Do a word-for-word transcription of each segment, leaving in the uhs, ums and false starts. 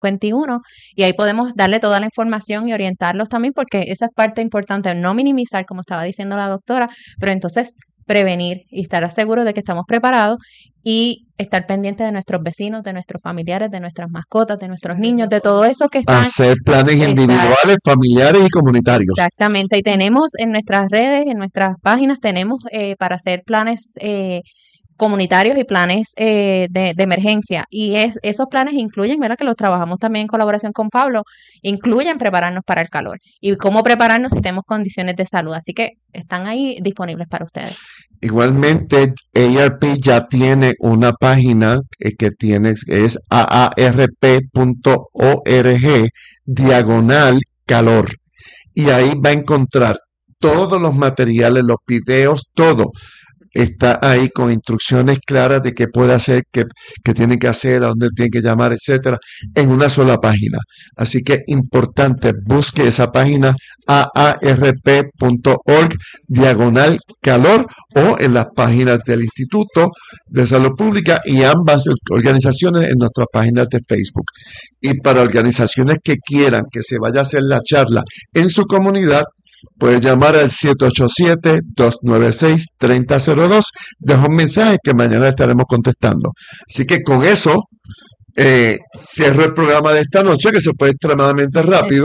cincuenta y uno y ahí podemos darle toda la información y orientarlos también porque esa es parte importante, no minimizar, como estaba diciendo la doctora, pero entonces prevenir y estar seguros de que estamos preparados y estar pendientes de nuestros vecinos, de nuestros familiares, de nuestras mascotas, de nuestros niños, de todo eso que están. Hacer planes Exacto. individuales, familiares y comunitarios. Exactamente, y tenemos en nuestras redes, en nuestras páginas, tenemos eh, para hacer planes eh, comunitarios y planes eh, de, de emergencia. Y es, esos planes incluyen, ¿verdad? Que los trabajamos también en colaboración con Pablo, incluyen prepararnos para el calor y cómo prepararnos si tenemos condiciones de salud. Así que están ahí disponibles para ustedes. Igualmente, A R P ya tiene una página eh, que tiene, es a a r p punto org diagonal calor. Y ahí va a encontrar todos los materiales, los videos, todo. Está ahí con instrucciones claras de qué puede hacer, qué, qué tiene que hacer, a dónde tiene que llamar, etcétera, en una sola página. Así que importante, busque esa página a a r p punto org diagonal calor o en las páginas del Instituto de Salud Pública y ambas organizaciones en nuestras páginas de Facebook. Y para organizaciones que quieran que se vaya a hacer la charla en su comunidad, puede llamar al siete ocho siete, dos nueve seis, tres cero cero dos. Deja un mensaje que mañana estaremos contestando. Así que con eso eh, cierro el programa de esta noche, que se fue extremadamente rápido.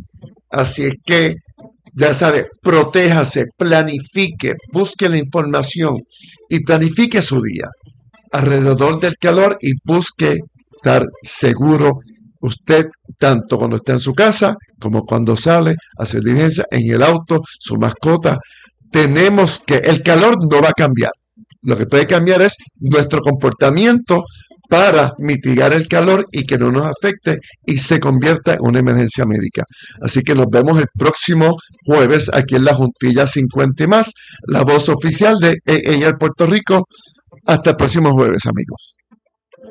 Así es que, ya sabe, protéjase, planifique, busque la información y planifique su día alrededor del calor y busque estar seguro. Usted, tanto cuando está en su casa como cuando sale a hacer diligencia, en el auto, su mascota, tenemos que, el calor no va a cambiar. Lo que puede cambiar es nuestro comportamiento para mitigar el calor y que no nos afecte y se convierta en una emergencia médica. Así que nos vemos el próximo jueves aquí en la Juntilla cincuenta y más, la voz oficial de E A R Puerto Rico. Hasta el próximo jueves, amigos.